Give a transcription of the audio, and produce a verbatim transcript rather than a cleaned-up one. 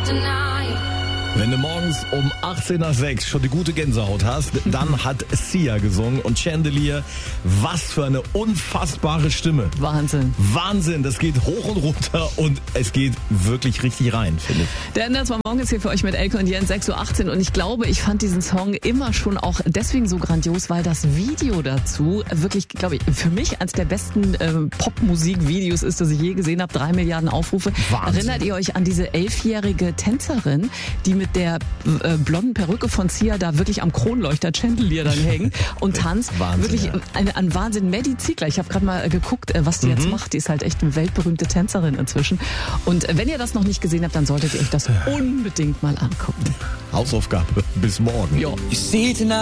Wenn du morgens um achtzehn nach sechs schon die gute Gänsehaut hast, dann hat Sia gesungen und Chandelier. Was für eine unfassbare Stimme. Wahnsinn. Wahnsinn, das geht hoch und runter und es geht wirklich richtig rein, finde ich. Der Enders war morgens hier für euch mit Elke und Jens, sechs Uhr achtzehn und ich glaube, ich fand diesen Song immer schon auch deswegen so grandios, weil das Video dazu wirklich, glaube ich, für mich eines der besten äh, Popmusikvideos ist, das ich je gesehen habe. Drei Milliarden Aufrufe. Wahnsinn. Erinnert ihr euch an diese elfjährige Tänzerin, die mit der äh, blonden Perücke von Sia da wirklich am Kronleuchter Chandelier dann hängt und tanzt? Wahnsinn, wirklich ja. eine, ein Wahnsinn. Maddie Ziegler, ich habe gerade mal geguckt, äh, was die Mhm. jetzt macht. Die ist halt echt eine weltberühmte Tänzerin inzwischen. Und äh, wenn ihr das noch nicht gesehen habt, dann solltet ihr euch das unbedingt mal angucken. Hausaufgabe bis morgen. Jo.